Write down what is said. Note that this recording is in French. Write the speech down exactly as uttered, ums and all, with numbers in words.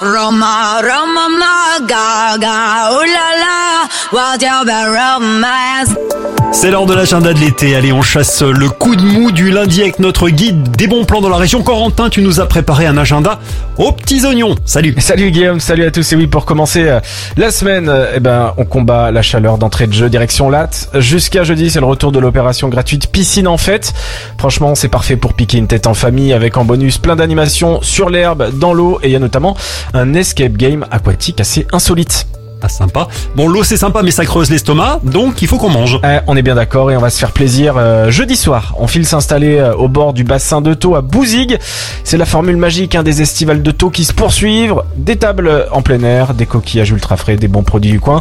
Roma, Roma, ma gaga, oh là là, what your romance. C'est l'heure de l'agenda de l'été. Allez, on chasse le coup de mou du lundi avec notre guide des bons plans dans la région. Corentin, tu nous as préparé un agenda aux petits oignons. Salut. Salut Guillaume, salut à tous. Et oui, pour commencer euh, la semaine, euh, eh ben, on combat la chaleur d'entrée de jeu direction Latte. Jusqu'à jeudi, c'est le retour de l'opération gratuite piscine en fête. Franchement, c'est parfait pour piquer une tête en famille avec en bonus plein d'animations sur l'herbe, dans l'eau, et il y a notamment un escape game aquatique assez insolite. Ah, sympa. Bon, l'eau c'est sympa mais ça creuse l'estomac, donc il faut qu'on mange. Eh, on est bien d'accord et on va se faire plaisir. Euh, jeudi soir, on file s'installer euh, au bord du bassin de Thau à Bouzigues. C'est la formule magique hein, des estivales de Thau qui se poursuivent. Des tables en plein air, des coquillages ultra frais, des bons produits du coin.